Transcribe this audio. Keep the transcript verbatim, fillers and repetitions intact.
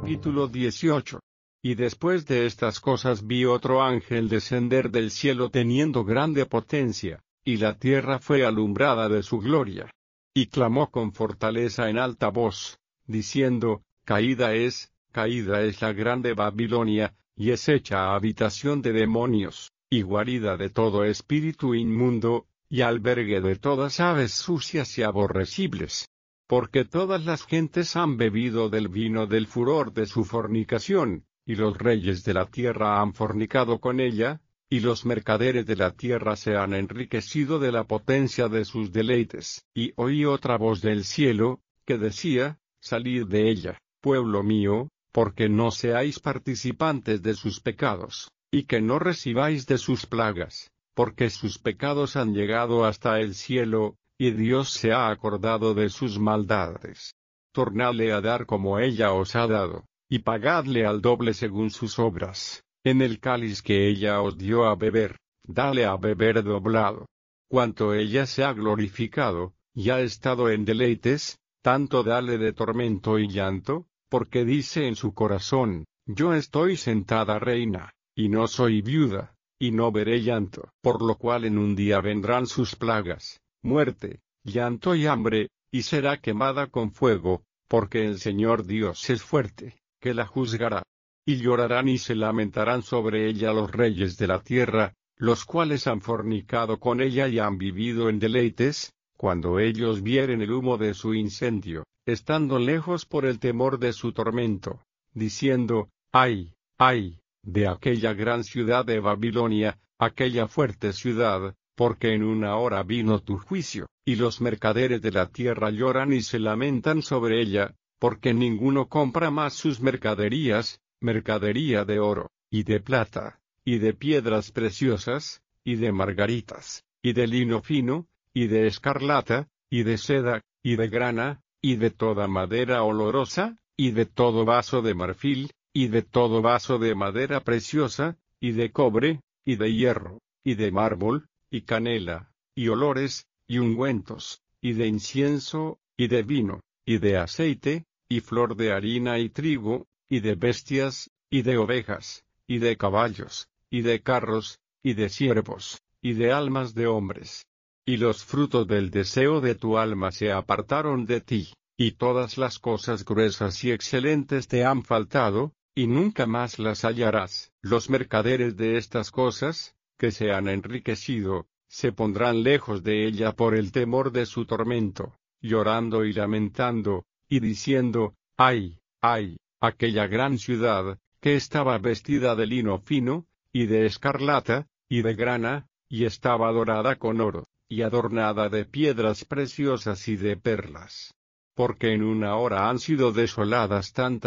Capítulo dieciocho. Y después de estas cosas vi otro ángel descender del cielo teniendo grande potencia, y la tierra fue alumbrada de su gloria. Y clamó con fortaleza en alta voz, diciendo, Caída es, caída es la grande Babilonia, y es hecha habitación de demonios, y guarida de todo espíritu inmundo, y albergue de todas aves sucias y aborrecibles. Porque todas las gentes han bebido del vino del furor de su fornicación, y los reyes de la tierra han fornicado con ella, y los mercaderes de la tierra se han enriquecido de la potencia de sus deleites. Y oí otra voz del cielo, que decía, Salid de ella, pueblo mío, porque no seáis participantes de sus pecados, y que no recibáis de sus plagas, porque sus pecados han llegado hasta el cielo, y Dios se ha acordado de sus maldades. Tornadle a dar como ella os ha dado, y pagadle al doble según sus obras. En el cáliz que ella os dio a beber, dale a beber doblado. Cuanto ella se ha glorificado, y ha estado en deleites, tanto dale de tormento y llanto, porque dice en su corazón, yo estoy sentada reina, y no soy viuda, y no veré llanto. Por lo cual en un día vendrán sus plagas, muerte, llanto y hambre, y será quemada con fuego, porque el Señor Dios es fuerte, que la juzgará. Y llorarán y se lamentarán sobre ella los reyes de la tierra, los cuales han fornicado con ella y han vivido en deleites, cuando ellos vieren el humo de su incendio, estando lejos por el temor de su tormento, diciendo, ¡ay, ay, de aquella gran ciudad de Babilonia, aquella fuerte ciudad! Porque en una hora vino tu juicio, y los mercaderes de la tierra lloran y se lamentan sobre ella, porque ninguno compra más sus mercaderías, mercadería de oro, y de plata, y de piedras preciosas, y de margaritas, y de lino fino, y de escarlata, y de seda, y de grana, y de toda madera olorosa, y de todo vaso de marfil, y de todo vaso de madera preciosa, y de cobre, y de hierro, y de mármol, y canela, y olores, y ungüentos, y de incienso, y de vino, y de aceite, y flor de harina y trigo, y de bestias, y de ovejas, y de caballos, y de carros, y de siervos, y de almas de hombres. Y los frutos del deseo de tu alma se apartaron de ti, y todas las cosas gruesas y excelentes te han faltado, y nunca más las hallarás. Los mercaderes de estas cosas, que se han enriquecido, se pondrán lejos de ella por el temor de su tormento, llorando y lamentando, y diciendo, ¡ay, ay! Aquella gran ciudad, que estaba vestida de lino fino, y de escarlata, y de grana, y estaba dorada con oro, y adornada de piedras preciosas y de perlas. Porque en una hora han sido desoladas tantas